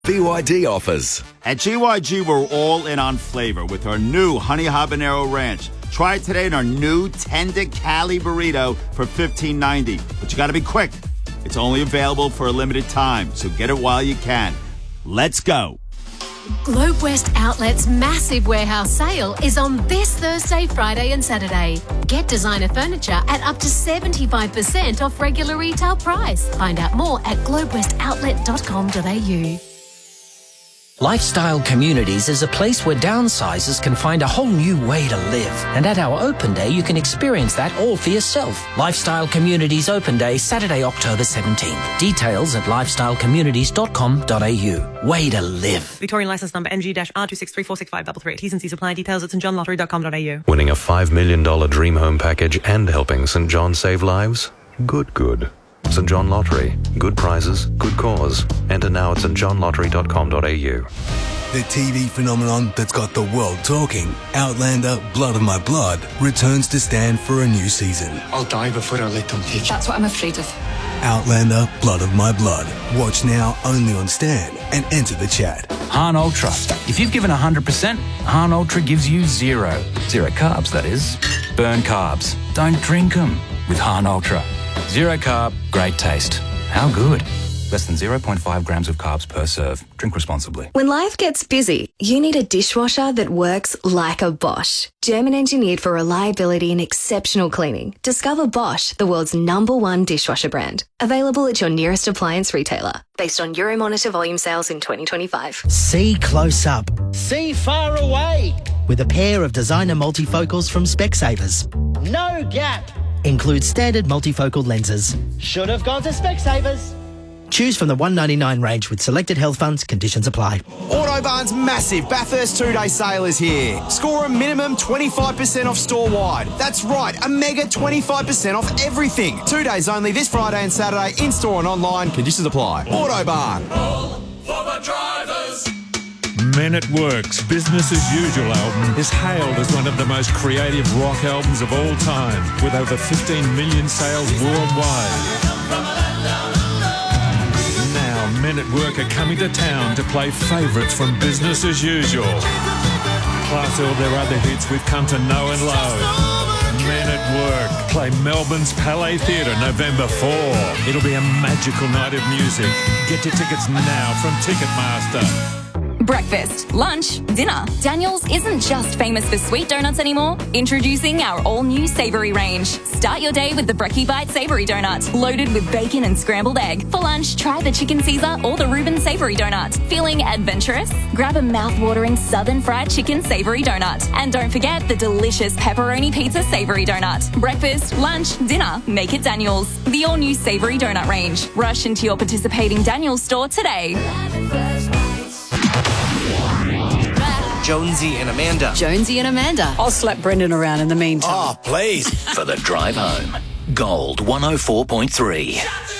BYD offers. At GYG, we're all in on flavor with our new Honey Habanero Ranch. Try it today in our new Tender Cali Burrito for $15.90. But you got to be quick. It's only available for a limited time, so get it while you can. Let's go. Globe West Outlet's massive warehouse sale is on this Thursday, Friday and Saturday. Get designer furniture at up to 75% off regular retail price. Find out more at globewestoutlet.com.au. Lifestyle Communities is a place where downsizers can find a whole new way to live. And at our open day, you can experience that all for yourself. Lifestyle Communities Open Day, Saturday, October 17th. Details at lifestylecommunities.com.au. Way to live. Victorian licence number NG-R2634653. T's and C's apply. Details at stjohnlottery.com.au. Winning a $5 million dream home package and helping St John save lives? Good. St John Lottery. Good prizes, good cause. Enter now at stjohnlottery.com.au. The TV phenomenon that's got the world talking, Outlander Blood of My Blood, returns to stand for a new season. I'll die before I let them take you. That's what I'm afraid of. Outlander Blood of My Blood. Watch now only on Stan and enter the chat. Han Ultra. If you've given 100%, Han Ultra gives you zero. Zero carbs, that is. Burn carbs. Don't drink them with Han Ultra. Zero carb, great taste. How good? Less than 0.5 grams of carbs per serve. Drink responsibly. When life gets busy, you need a dishwasher that works like a Bosch. German engineered for reliability and exceptional cleaning. Discover Bosch, the world's #1 dishwasher brand. Available at your nearest appliance retailer. Based on Euromonitor volume sales in 2025. See close up. See far away. With a pair of designer multifocals from Specsavers. No gap. Includes standard multifocal lenses. Should have gone to Specsavers. Choose from the $199 range with selected health funds. Conditions apply. Autobarn's massive Bathurst 2-day sale is here. Score a minimum 25% off store-wide. That's right, a mega 25% off everything. 2 days only this Friday and Saturday, in-store and online. Conditions apply. Autobarn. All for the drivers. Men at Work's Business as Usual album is hailed as one of the most creative rock albums of all time, with over 15 million sales worldwide. Now, Men at Work are coming to town to play favourites from Business as Usual, plus all their other hits we've come to know and love. Men at Work play Melbourne's Palais Theatre November 4. It'll be a magical night of music. Get your tickets now from Ticketmaster. Breakfast, lunch, dinner. Daniel's isn't just famous for sweet donuts anymore. Introducing our all-new savoury range. Start your day with the Brekkie Bite Savoury Donut, loaded with bacon and scrambled egg. For lunch, try the Chicken Caesar or the Reuben Savoury Donut. Feeling adventurous? Grab a mouth-watering Southern Fried Chicken Savoury Donut. And don't forget the delicious Pepperoni Pizza Savoury Donut. Breakfast, lunch, dinner. Make it Daniel's. The all-new Savoury Donut range. Rush into your participating Daniel's store today. Jonesy and Amanda. Jonesy and Amanda. I'll slap Brendan around in the meantime. Oh, please. For the drive home, Gold 104.3.